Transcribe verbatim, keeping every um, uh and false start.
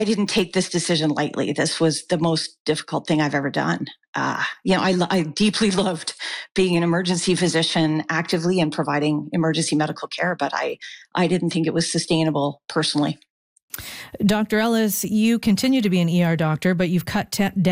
I didn't take this decision lightly. This was the most difficult thing I've ever done. Uh, you know, I, I deeply loved being an emergency physician actively and providing emergency medical care, but I, I didn't think it was sustainable personally. Doctor Ellis, you continue to be an E R doctor, but you've cut down